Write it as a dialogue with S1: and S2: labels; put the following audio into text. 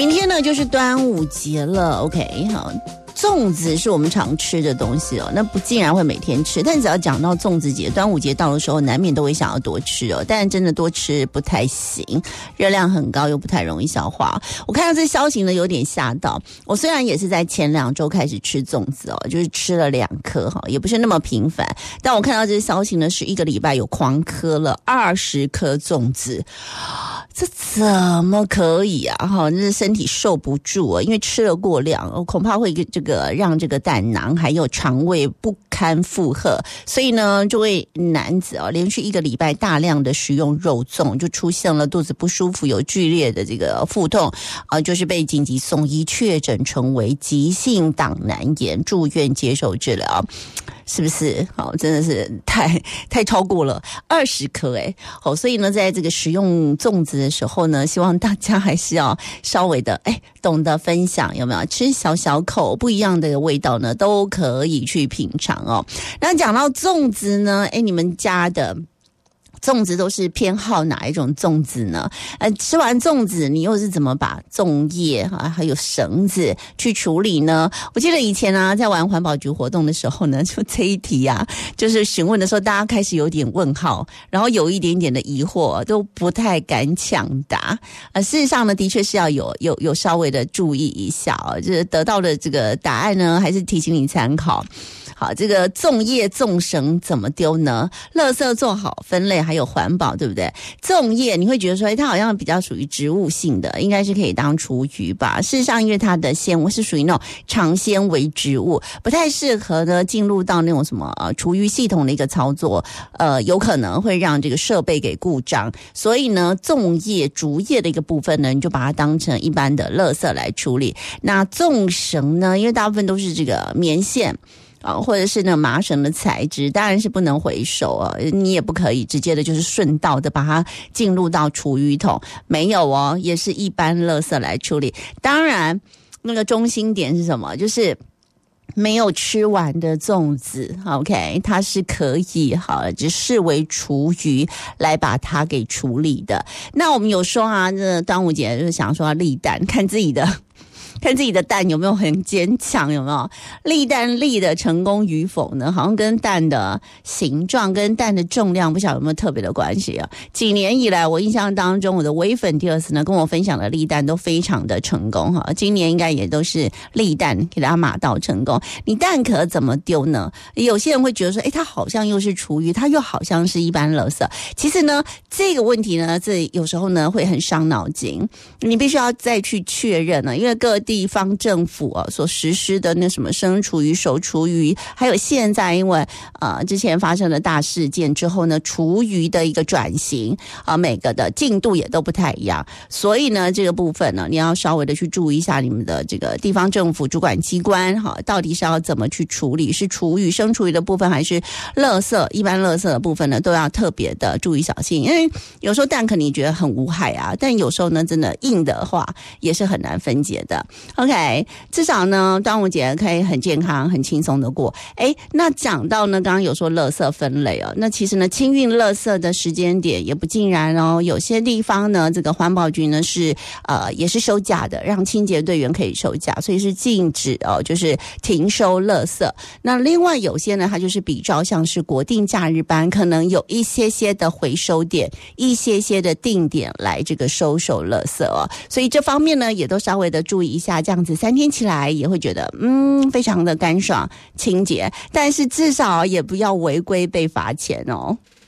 S1: 明天呢就是端午节了 ，OK， 好。粽子是我们常吃的东西哦，那不竟然会每天吃，但只要讲到粽子节、端午节到的时候，难免都会想要多吃哦。但真的多吃不太行，热量很高又不太容易消化。我看到这消息呢，有点吓到。我虽然也是在前2周开始吃粽子哦，就是吃了2颗哈，也不是那么频繁。但我看到这消息呢，是1个礼拜有狂嗑了20颗粽子。这怎么可以啊？哈，这身体受不住啊，因为吃了过量，恐怕会让这个胆囊还有肠胃不堪负荷，所以呢，这位男子连续1个礼拜大量的食用肉粽，就出现了肚子不舒服，有剧烈的这个腹痛，就是被紧急送医，确诊成为急性胆囊炎，住院接受治疗。是不是？好，真的是太超过了20颗哎！好，所以呢，在这个食用粽子的时候呢，希望大家还是要稍微的懂得分享，有没有？吃小小口，不一样的味道呢，都可以去品尝哦。那讲到粽子呢，你们家的粽子都是偏好哪一种粽子呢？吃完粽子，你又是怎么把粽叶还有绳子去处理呢？我记得以前啊，在玩环保局活动的时候呢，就这一题啊，就是询问的时候，大家开始有点问号，然后有一点点的疑惑，都不太敢抢答。事实上呢，的确是要有稍微的注意一下哦，就是得到的这个答案呢，还是提醒你参考。好，这个粽叶粽绳怎么丢呢？垃圾做好分类还有环保，对不对？粽叶你会觉得说它好像比较属于植物性的，应该是可以当厨余吧。事实上因为它的纤维是属于那种长纤维植物，不太适合呢进入到那种什么厨余系统的一个操作，有可能会让这个设备给故障。所以呢，粽叶竹叶的一个部分呢，你就把它当成一般的垃圾来处理。那粽绳呢，因为大部分都是这个棉线或者是那麻绳的材质，当然是不能回收啊，你也不可以直接的就是顺道的把它进入到厨余桶，没有哦，也是一般垃圾来处理。当然那个中心点是什么？就是没有吃完的粽子 OK， 它是可以就视为厨余来把它给处理的。那我们有说啊，这端午节就是想说要立蛋，看自己的蛋有没有很坚强，有没有立蛋立的成功与否呢？好像跟蛋的形状跟蛋的重量不晓得有没有特别的关系啊。几年以来我印象当中，我的微粉第二次呢跟我分享的立蛋都非常的成功哈，今年应该也都是立蛋给大家码到成功。你蛋壳怎么丢呢？有些人会觉得说它好像又是厨余，它又好像是一般垃圾。其实呢这个问题呢，这有时候呢会很伤脑筋，你必须要再去确认呢，因为各地方政府所实施的那什么生厨余、熟厨余，还有现在因为之前发生的大事件之后呢，厨余的一个转型每个的进度也都不太一样，所以呢这个部分呢，你要稍微的去注意一下你们的这个地方政府主管机关到底是要怎么去处理，是厨余、生厨余的部分还是垃圾一般垃圾的部分呢，都要特别的注意小心。因为有时候蛋壳你觉得很无害啊，但有时候呢真的硬的话也是很难分解的。OK， 至少呢端午节可以很健康很轻松的过。那讲到呢刚刚有说垃圾分类那其实呢清运垃圾的时间点也不尽然哦，有些地方呢这个环保局呢是也是收假的，让清洁队员可以收假，所以是禁止就是停收垃圾。那另外有些呢它就是比照像是国定假日班，可能有一些的回收点，一些的定点来这个收手垃圾所以这方面呢也都稍微的注意一下，这样子3天起来也会觉得非常的干爽清洁，但是至少也不要违规被罚钱哦。